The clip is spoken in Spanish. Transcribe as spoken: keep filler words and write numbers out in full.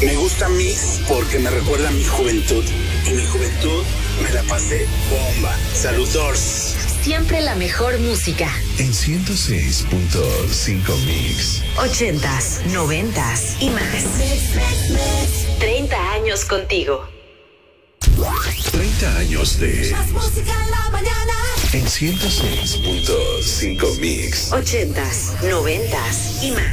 Me gusta Mix porque me recuerda a mi juventud. Y mi juventud me la pasé bomba. Saludos. Siempre la mejor música. En ciento seis punto cinco Mix. Ochentas, noventas y más. Treinta años contigo. treinta años de... Más música en la mañana. En ciento seis punto cinco Mix. Ochentas, noventas y más.